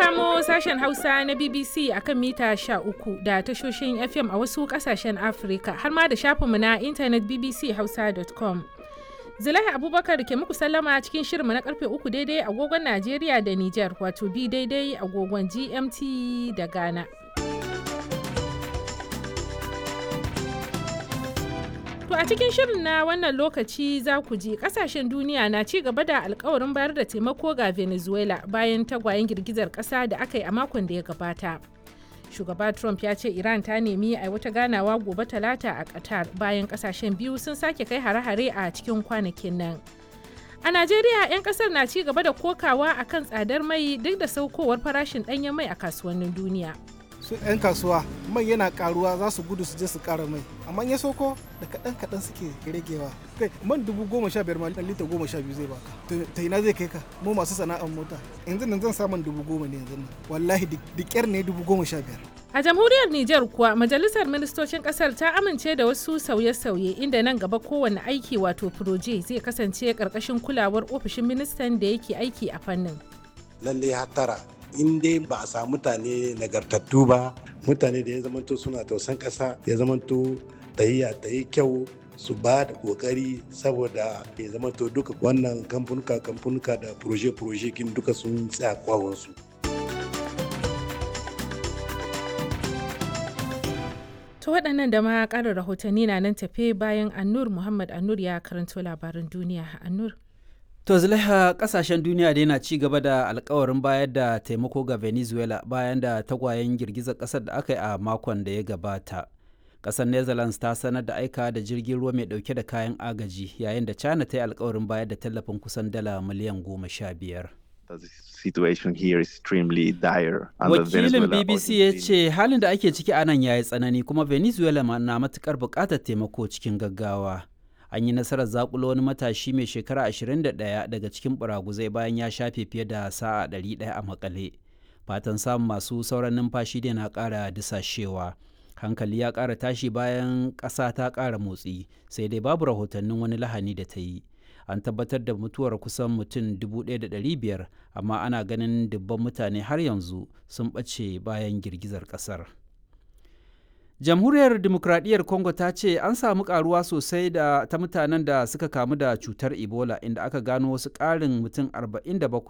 kamo sashen Hausa na BBC akan mita 13 da tashoshin FM a wasu kasashen Afirka har ma da shafinmu na intanet bbchausa.com. Zulaiha Abubakar ke muku sallama cikin shirinmu na karfe 3 daidai agogon Najeriya da Nijar, wato bi daidai agogon GMT da Ghana. To a cikin shirin na wannan lokaci za ku ji kasashen duniya na ci gaba da alkawarin bayar da taimako ga Venezuela bayan tagwayen girgizar kasa da aka yi a makon da ya gabata. Shugaba Trump ya ce Iran ta nemi a wata ganawa gobe Talata a Qatar bayan kasashen biyu sun sake kai hare-hare a cikin kwanakin nan. A Najeriya 'yan kasar na ci gaba da kokawa akan tsadar mai duk da saukowar farashin ɗanyen mai a kasuwannin duniya. Su 'yan kasuwa mai yana karuwa za su gudu su je su kara mai, amma ya soko da kaɗan suke ragewa. Kai man 15,000 ma lita 12 zai baka, ta ina zai kai ka? Mu masu sana'ar mota yanzu nan zan samun 10,000 ne yanzu nan, wallahi dikyar ne 15,000. A jamhuriyar Nijar kuwa majalisar ministocin kasar ta amince da wasu sauye-sauye inda nan gaba kowane aiki wato proje zai kasance karkashin kulawar ofishin ministan da yake aiki a fannin. Lalle hatara in dai ba a samu mutane nagartattu ba, mutane da ya zamanto suna tausan ƙasa, ya zamanto tahiya ta yi kyau, su ba da kokari saboda ya zamanto duka wannan kamfanuka da proje kin duka sun tsaya kwawonsu. To waɗannan da ma ƙarin rahotanni na nan tafe bayan Annur Muhammad Annur ya karanto labaran duniya. Annur. To Zulaiha, kasashen duniya da yana ci gaba da alkawarin bayar da taimako ga Venezuela bayan da tagwayen girgizar kasar da aka yi a makon da ya gabata. Kasar Netherlands ta sanar da aika da jirgin ruwa mai dauke da kayan agaji yayin da China ta yi alkawarin bayar da tallafin kusan dala miliyan 15. Wakilin BBC ya ce halin da ake ciki a nan ya yi tsanani kuma Venezuela na matukar buƙatar taimako cikin gaggawa. An yi nasarar zakulo wani matashi mai shekara 21 daga cikin buraguzai bayan ya shafe fiye da sa'a 100 a makale. Fatan samun masu sauran numfashi da na ƙara disashewa. Hankali ya ƙara tashi bayan ƙasa ta ƙara motsi, sai dai babu rahotannin wani lahani da ta yi. An tabbatar da mutuwar kusan mutum 1,500, amma ana ganin dubban mutane har yanzu sun ɓace bayan girgizar ƙasar. Jamhuriyar Dimokuraɗiyyar Congo ta ce an samu karuwa sosai ta mutanen da suka kamu da cutar Ebola, inda aka gano wasu ƙarin mutum 47